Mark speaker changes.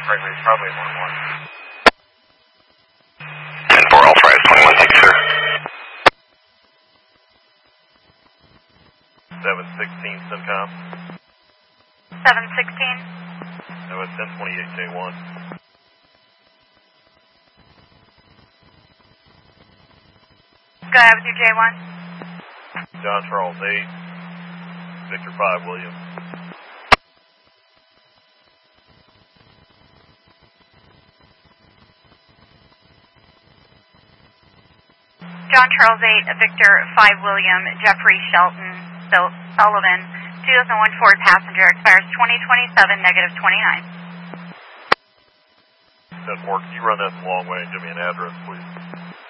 Speaker 1: Gregory's probably more than one.
Speaker 2: 10-4 Alpha is 21, thank you, sir.
Speaker 1: 716 Simcom.
Speaker 3: 716.
Speaker 1: No, it's 1028 J1.
Speaker 3: Go ahead with your J1.
Speaker 1: John Charles 8. Victor 5 William.
Speaker 3: John Charles 8, Victor 5 William, Jeffrey Shelton Sullivan, 2001 Ford passenger, expires 2027, negative 29.
Speaker 1: 10-4, can you run that the long way and give me an address, please?